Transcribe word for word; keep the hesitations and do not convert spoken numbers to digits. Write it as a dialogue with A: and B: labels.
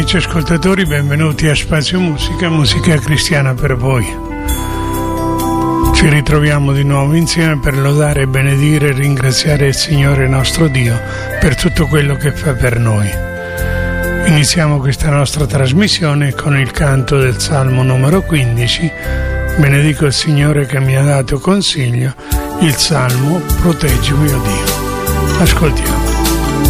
A: amici ascoltatori, benvenuti a Spazio Musica, musica cristiana per voi. Ci ritroviamo di nuovo insieme per lodare, benedire e ringraziare il Signore nostro Dio per tutto quello che fa per noi. Iniziamo questa nostra trasmissione con il canto del Salmo numero quindici. Benedico il Signore che mi ha dato consiglio, il Salmo Proteggimi, o Dio. Ascoltiamo.